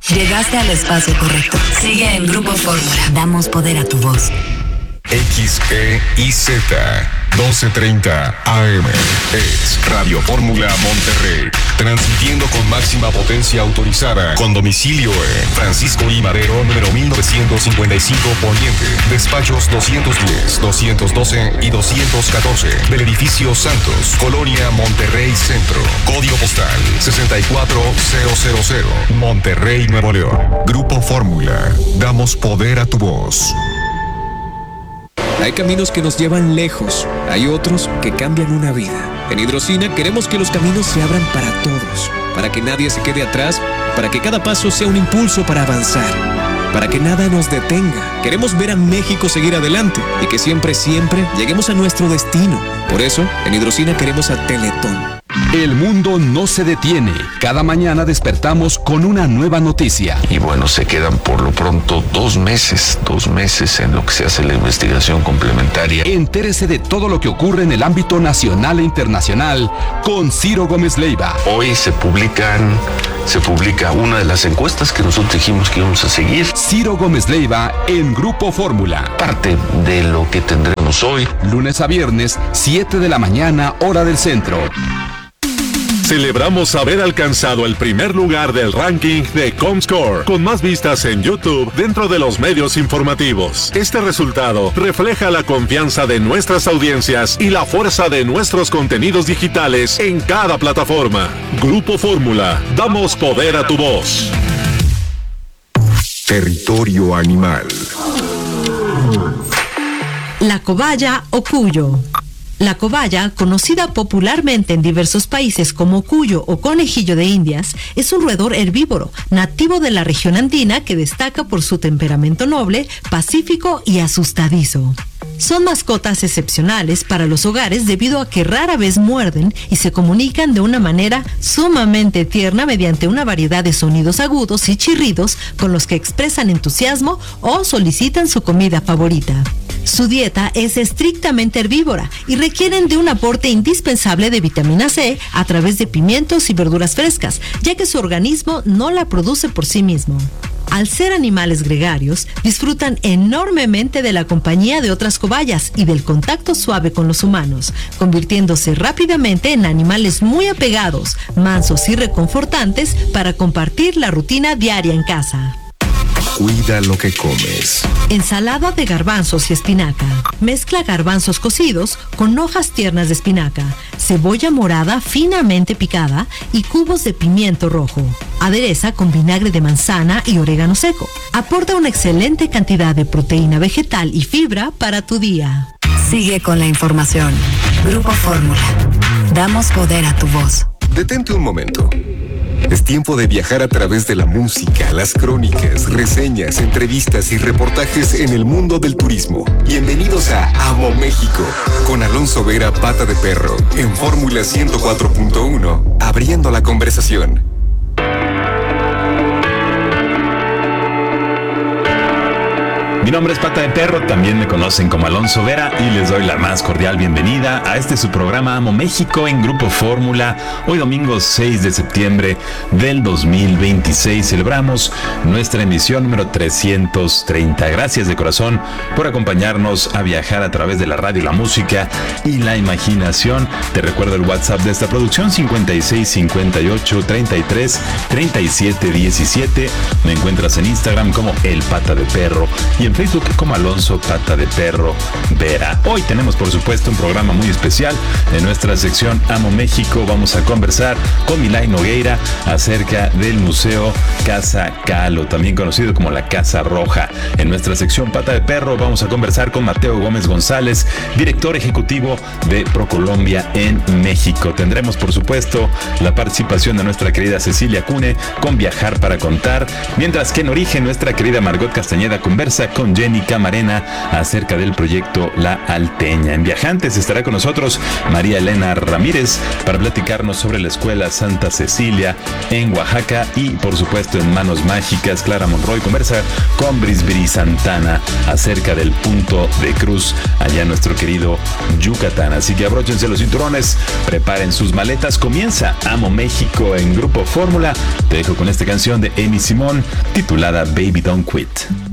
Llegaste al espacio correcto. Sigue en Grupo Fórmula. Damos poder a tu voz. XEIZ 1230 AM es Radio Fórmula Monterrey, transmitiendo con máxima potencia autorizada, con domicilio en Francisco I. Madero, número 1955 Poniente, despachos 210, 212 y 214 del edificio Santos, Colonia Monterrey Centro, código postal 64000, Monterrey, Nuevo León. Grupo Fórmula, damos poder a tu voz. Hay caminos que nos llevan lejos, hay otros que cambian una vida. En Hidrocina queremos que los caminos se abran para todos, para que nadie se quede atrás, para que cada paso sea un impulso para avanzar, para que nada nos detenga. Queremos ver a México seguir adelante y que siempre, siempre lleguemos a nuestro destino. Por eso, en Hidrocina queremos a Teletón. El mundo no se detiene. Cada mañana despertamos con una nueva noticia. Y bueno, se quedan por lo pronto 2 meses en lo que se hace la investigación complementaria. Entérese de todo lo que ocurre en el ámbito nacional e internacional con Ciro Gómez Leiva. Hoy se publica una de las encuestas que nosotros dijimos que íbamos a seguir. Ciro Gómez Leiva en Grupo Fórmula. Parte de lo que tendremos hoy. Lunes a viernes, 7 de la mañana, hora del centro. Celebramos haber alcanzado el primer lugar del ranking de Comscore, con más vistas en YouTube dentro de los medios informativos. Este resultado refleja la confianza de nuestras audiencias y la fuerza de nuestros contenidos digitales en cada plataforma. Grupo Fórmula, damos poder a tu voz. Territorio animal. La cobaya o cuyo. La cobaya, conocida popularmente en diversos países como cuyo o conejillo de Indias, es un roedor herbívoro, nativo de la región andina que destaca por su temperamento noble, pacífico y asustadizo. Son mascotas excepcionales para los hogares debido a que rara vez muerden y se comunican de una manera sumamente tierna mediante una variedad de sonidos agudos y chirridos con los que expresan entusiasmo o solicitan su comida favorita. Su dieta es estrictamente herbívora y requieren de un aporte indispensable de vitamina C a través de pimientos y verduras frescas, ya que su organismo no la produce por sí mismo. Al ser animales gregarios, disfrutan enormemente de la compañía de otras cobayas y del contacto suave con los humanos, convirtiéndose rápidamente en animales muy apegados, mansos y reconfortantes para compartir la rutina diaria en casa. Cuida lo que comes. Ensalada de garbanzos y espinaca. Mezcla garbanzos cocidos con hojas tiernas de espinaca, cebolla morada finamente picada y cubos de pimiento rojo. Adereza con vinagre de manzana y orégano seco. Aporta una excelente cantidad de proteína vegetal y fibra para tu día. Sigue con la información. Grupo Fórmula. Damos poder a tu voz. Detente un momento. Es tiempo de viajar a través de la música, las crónicas, reseñas, entrevistas y reportajes en el mundo del turismo. Bienvenidos a Amo México, con Alonso Vera, Pata de Perro, en Fórmula 104.1, abriendo la conversación. Mi nombre es Pata de Perro, también me conocen como Alonso Vera y les doy la más cordial bienvenida a este su programa Amo México en Grupo Fórmula. Hoy domingo 6 de septiembre del 2026 celebramos nuestra emisión número 330. Gracias de corazón por acompañarnos a viajar a través de la radio, la música y la imaginación. Te recuerdo el WhatsApp de esta producción 56 58 33 37 17. Me encuentras en Instagram como El Pata de Perro y en Facebook como Alonso Pata de Perro Vera. Hoy tenemos por supuesto un programa muy especial. En nuestra sección Amo México vamos a conversar con Milay Nogueira acerca del Museo Casa Calo, también conocido como la Casa Roja. En nuestra sección Pata de Perro vamos a conversar con Mateo Gómez González, director ejecutivo de ProColombia en México. Tendremos por supuesto la participación de nuestra querida Cecilia Cune con Viajar para Contar, mientras que en Origen nuestra querida Margot Castañeda conversa con con Jenny Camarena acerca del proyecto La Alteña. En Viajantes estará con nosotros María Elena Ramírez para platicarnos sobre la Escuela Santa Cecilia en Oaxaca, y por supuesto en Manos Mágicas Clara Monroy conversa con Brisbiri Santana acerca del punto de cruz allá en nuestro querido Yucatán. Así que abróchense los cinturones, preparen sus maletas, comienza Amo México en Grupo Fórmula. Te dejo con esta canción de Amy Simón titulada Baby Don't Quit.